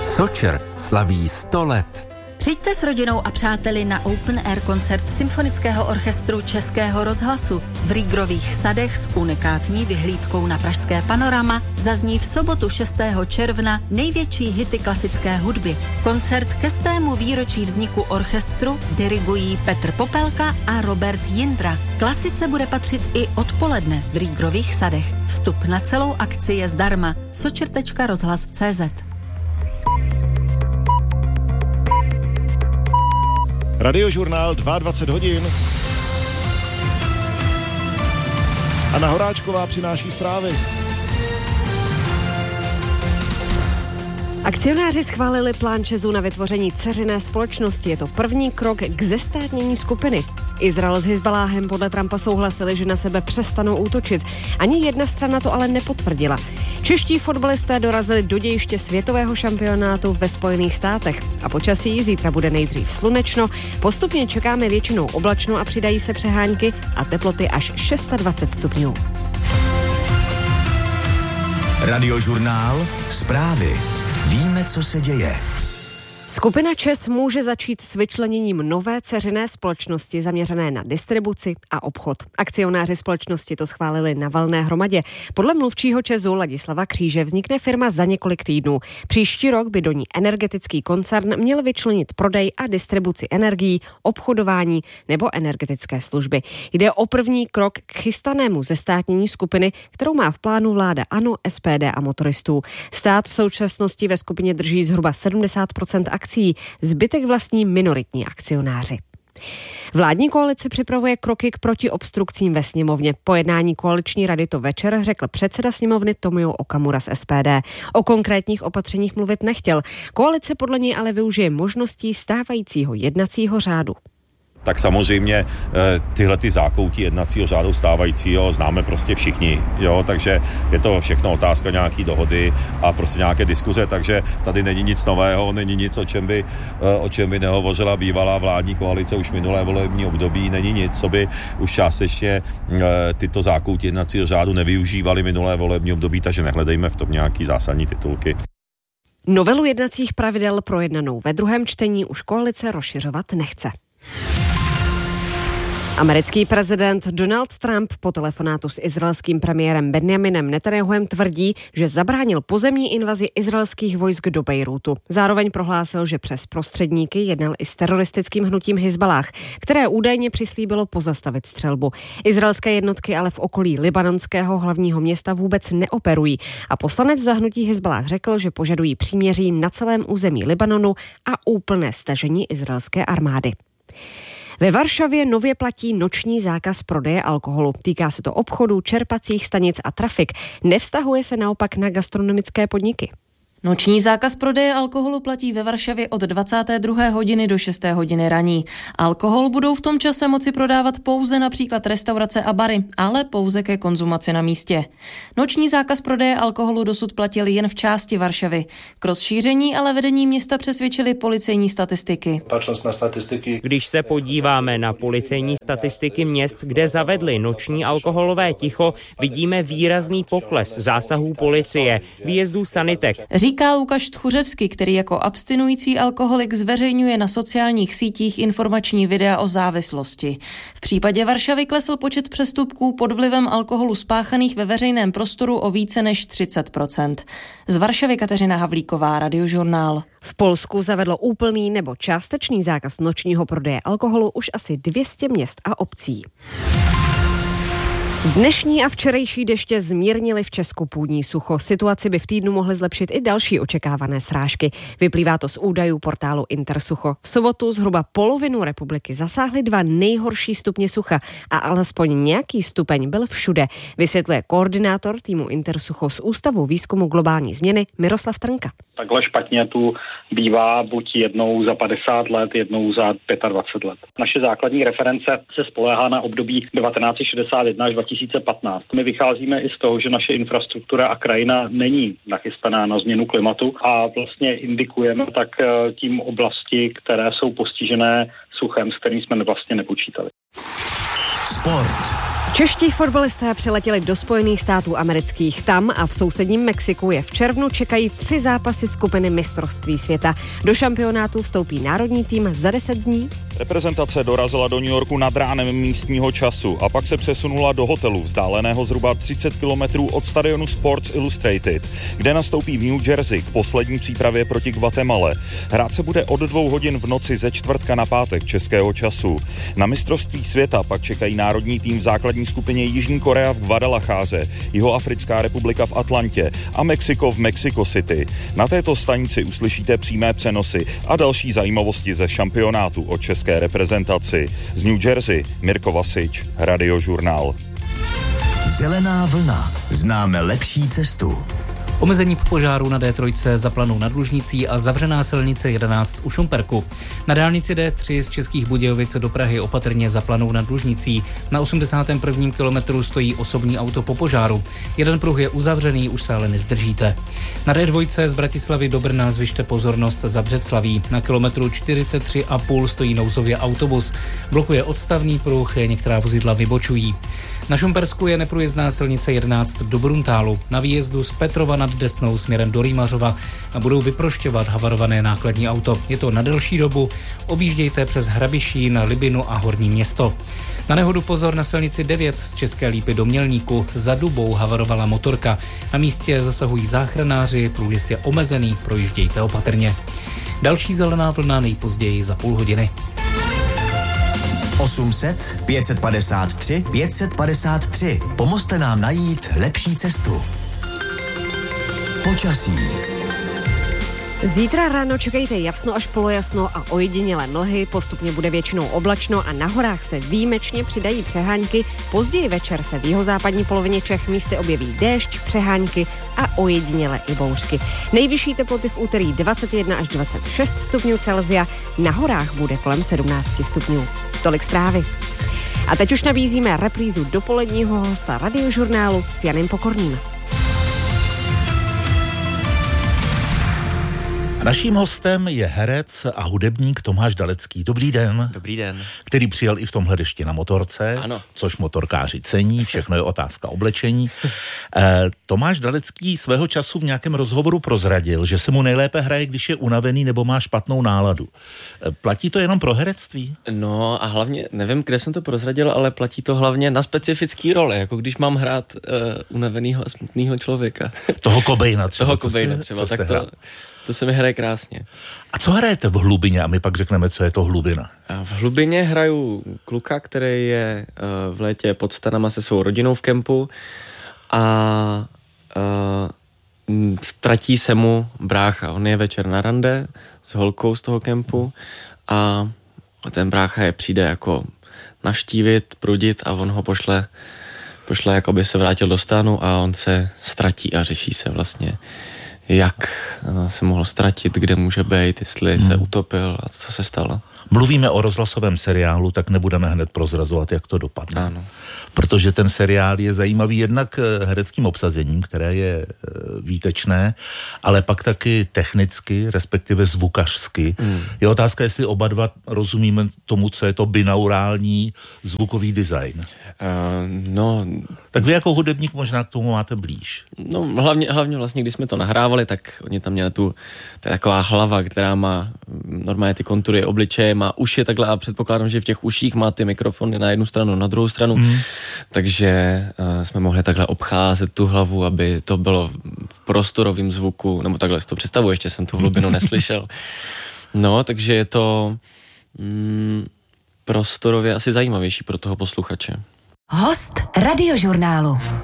Sočer slaví 100 let. Přijďte s rodinou a přáteli na Open Air koncert Symfonického orchestru Českého rozhlasu. V Rýgrových sadech s unikátní vyhlídkou na pražské panorama zazní v sobotu 6. června největší hity klasické hudby. Koncert ke 100. výročí vzniku orchestru dirigují Petr Popelka a Robert Jindra. Klasice bude patřit i odpoledne v Rýgrových sadech. Vstup na celou akci je zdarma. sočer.rozhlas.cz. Radiožurnál 22 hodin. Anna Horáčková přináší zprávy. Akcionáři schválili plán ČEZu na vytvoření dceřiné společnosti. Je to první krok k zestátnění skupiny. Izrael s Hizbaláhem podle Trumpa souhlasili, že na sebe přestanou útočit. Ani jedna strana to ale nepotvrdila. Čeští fotbalisté dorazili do dějiště světového šampionátu ve Spojených státech. A počasí zítra bude nejdřív slunečno, postupně čekáme většinou oblačno a přidají se přehánky a teploty až 26 stupňů. Radiožurnál Zprávy. Víme, co se děje. Skupina ČEZ může začít s vyčleněním nové dceřiné společnosti zaměřené na distribuci a obchod. Akcionáři společnosti to schválili na valné hromadě. Podle mluvčího ČEZu Ladislava Kříže vznikne firma za několik týdnů. Příští rok by do ní energetický koncern měl vyčlenit prodej a distribuci energií, obchodování nebo energetické služby. Jde o první krok k chystanému zestátnění skupiny, kterou má v plánu vláda ANO, SPD a motoristů. Stát v současnosti ve skupině drží zhruba 70% akcií, zbytek vlastní minoritní akcionáři. Vládní koalice připravuje kroky k protiobstrukcím ve sněmovně. Po jednání koaliční rady to večer řekl předseda sněmovny Tomio Okamura z SPD. O konkrétních opatřeních mluvit nechtěl. Koalice podle něj ale využije možností stávajícího jednacího řádu. Tak samozřejmě tyhle ty zákoutí jednacího řádu stávajícího známe prostě všichni, jo, takže je to všechno otázka nějaký dohody a prostě nějaké diskuze, takže tady není nic nového, není nic, o čem by nehovořila bývalá vládní koalice už minulé volební období, není nic, co by už částečně tyto zákoutí jednacího řádu nevyužívali minulé volební období, takže nehledejme v tom nějaký zásadní titulky. Novelu jednacích pravidel projednanou ve druhém čtení už koalice rozšiřovat nechce. Americký prezident Donald Trump po telefonátu s izraelským premiérem Benjaminem Netanjahuem tvrdí, že zabránil pozemní invazi izraelských vojsk do Bejrútu. Zároveň prohlásil, že přes prostředníky jednal i s teroristickým hnutím Hizbalách, které údajně přislíbilo pozastavit střelbu. Izraelské jednotky ale v okolí libanonského hlavního města vůbec neoperují a poslanec za hnutí Hizbalách řekl, že požadují příměří na celém území Libanonu a úplné stažení izraelské armády. Ve Varšavě nově platí noční zákaz prodeje alkoholu. Týká se to obchodů, čerpacích stanic a trafik. Nevztahuje se naopak na gastronomické podniky. Noční zákaz prodeje alkoholu platí ve Varšavě od 22. hodiny do 6. hodiny raní. Alkohol budou v tom čase moci prodávat pouze například restaurace a bary, ale pouze ke konzumaci na místě. Noční zákaz prodeje alkoholu dosud platil jen v části Varšavy. K rozšíření ale vedení města přesvědčili policejní statistiky. Když se podíváme na policejní statistiky měst, kde zavedli noční alkoholové ticho, vidíme výrazný pokles zásahů policie, výjezdů sanitek. Říká Lukáš Tchuřevský, který jako abstinující alkoholik zveřejňuje na sociálních sítích informační videa o závislosti. V případě Varšavy klesl počet přestupků pod vlivem alkoholu spáchaných ve veřejném prostoru o více než 30%. Z Varšavy Kateřina Havlíková, Radiožurnál. V Polsku zavedlo úplný nebo částečný zákaz nočního prodeje alkoholu už asi 200 měst a obcí. Dnešní a včerejší deště zmírnily v Česku půdní sucho. Situaci by v týdnu mohly zlepšit i další očekávané srážky. Vyplývá to z údajů portálu Intersucho. V sobotu zhruba polovinu republiky zasáhly 2 nejhorší stupně sucha a alespoň nějaký stupeň byl všude, vysvětluje koordinátor týmu Intersucho z Ústavu výzkumu globální změny Miroslav Trnka. Takhle špatně tu bývá buď jednou za 50 let, jednou za 25 let. Naše základní reference se spoléhá na období 1961 až 2015. My vycházíme i z toho, že naše infrastruktura a krajina není nachystaná na změnu klimatu a vlastně indikujeme tak tím oblasti, které jsou postižené suchem, s kterým jsme vlastně nepočítali. Sport. Čeští fotbalisté přiletěli do Spojených států amerických. Tam a v sousedním Mexiku je v červnu čekají 3 zápasy skupiny mistrovství světa. Do šampionátu vstoupí národní tým za 10 dní. Reprezentace dorazila do New Yorku nad ránem místního času a pak se přesunula do hotelu vzdáleného zhruba 30 kilometrů od stadionu Sports Illustrated, kde nastoupí v New Jersey k poslední přípravě proti Guatemale. Hrát se bude od 2 hodin v noci ze čtvrtka na pátek českého času. Na mistrovství světa pak čekají národní tým v základní skupině Jižní Korea v Guadalajáře, Jihoafrická republika v Atlantě a Mexiko v Mexico City. Na této stanici uslyšíte přímé přenosy a další zajímavosti ze šampionátu o české reprezentaci. Z New Jersey Mirko Vasič, Radiožurnál. Zelená vlna. Známe lepší cestu. Omezení požáru na D3 za Planou nad Lužnicí a zavřená silnice 11 u Šumperku. Na dálnici D3 z Českých Budějovic do Prahy opatrně za Planou nad Lužnicí. Na 81. kilometru stojí osobní auto po požáru. Jeden pruh je uzavřený, už se ale nezdržíte. Na D2 z Bratislavy do Brna zvyšte pozornost za Břeclaví. Na kilometru 43,5 stojí nouzově autobus. Blokuje odstavný pruh, některá vozidla vybočují. Na Šumpersku je neprůjezdná silnice 11 do Bruntálu. Na výjezdu z Petrova nad Desnou směrem do Rýmařova budou vyprošťovat havarované nákladní auto. Je to na delší dobu. Objíždějte přes Hrabišín, Libinu a Horní Město. Na nehodu pozor na silnici 9 z České Lípy do Mělníku. Za Dubou havarovala motorka. Na místě zasahují záchranáři, průjezd je omezený, projíždějte opatrně. Další zelená vlna nejpozději za půl hodiny. 800 553 553. Pomozte nám najít lepší cestu. Počasí. Zítra ráno čekejte jasno až polojasno a ojedinělé mlhy, postupně bude většinou oblačno a na horách se výjimečně přidají přehánky. Později večer se v jihozápadní polovině Čech místy objeví déšť, přehánky a ojedinělé i bouřky. Nejvyšší teploty v úterý 21 až 26 stupňů Celsia, na horách bude kolem 17 stupňů. Tolik zprávy. A teď už nabízíme reprízu dopoledního hosta Radiožurnálu s Janem Pokorným. Naším hostem je herec a hudebník Tomáš Dalecký. Dobrý den. Dobrý den. Který přijel i v tomhle dešti na motorce, ano. Což motorkáři cení, všechno je otázka oblečení. Tomáš Dalecký svého času v nějakém rozhovoru prozradil, že se mu nejlépe hraje, když je unavený nebo má špatnou náladu. Platí to jenom pro herectví? No a hlavně, nevím, kde jsem to prozradil, ale platí to hlavně na specifický role, jako když mám hrát unavenýho a smutnýho člověka. Toho Cobaina třeba. Toho Cobaina třeba, tak to se mi hraje krásně. A co hrajete v hlubině? A my pak řekneme, co je to hlubina. V hlubině hraju kluka, který je v létě pod stanama se svou rodinou v kempu a ztratí se mu brácha. On je večer na rande s holkou z toho kempu a ten brácha je přijde jako navštívit, prudit a on ho pošle jako by se vrátil do stanu a on se ztratí a řeší se vlastně, jak se mohl ztratit, kde může být, jestli se utopil a co se stalo. Mluvíme o rozhlasovém seriálu, tak nebudeme hned prozrazovat, jak to dopadne. Ano. Protože ten seriál je zajímavý jednak hereckým obsazením, které je výtečné, ale pak taky technicky, respektive zvukařsky. Je otázka, jestli oba dva rozumíme tomu, co je to binaurální zvukový design. No... Tak vy jako hudebník možná k tomu máte blíž. No hlavně vlastně, když jsme to nahrávali, tak oni tam měli to je taková hlava, která má normálně ty kontury obličeje, má uši takhle a předpokládám, že v těch uších má ty mikrofony na jednu stranu, na druhou stranu. Takže jsme mohli takhle obcházet tu hlavu, aby to bylo v prostorovém zvuku, nebo takhle si to představuji, ještě jsem tu hlubinu neslyšel. No, takže je to prostorově asi zajímavější pro toho posluchače. Host Radiožurnálu.